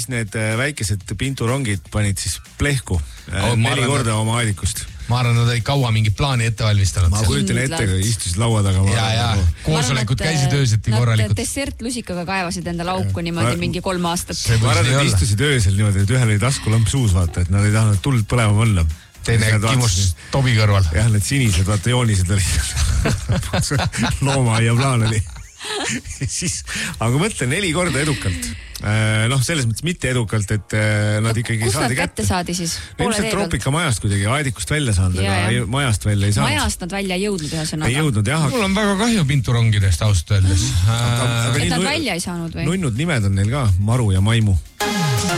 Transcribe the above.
need väikesed pinturongid panid siis plehku 4 korda oma aedikust. Ma arvan, nad olid kaua mingi plaani ette valmistanud. Ma kujutan ette, kui istusid laua taga. Ja. Koosolekud käisid ööseti korralikult. Nad dessertlusikaga kaevasid enda lauku niimoodi mingi 3 aastat. Ma arvan, et istusid öösel niimoodi, et ühel oli taskulamp suus, vaata, et nad ei tahtnud tuld põlema panna. Teine kimus Tobi kõrval. Jah, need sinised, vaata joonised olid. Looma ja plaan oli. Siis, aga mõtle 4 korda edukalt. Selles mõttes mitte edukalt, et nad ikkagi kus saadi kätte saadi siis? Ilmselt Troopika-majast kuidagi aedikust välja saanud, aga majast välja ei saanud. Majast nad välja ei jõudnud ühesõnaga. Ei jõudnud, jah. Mul on väga kahju pinturongidest ausalt öeldes. Et nad välja ei saanud või? Nunnud nimed on neil ka, Maru ja Maimu.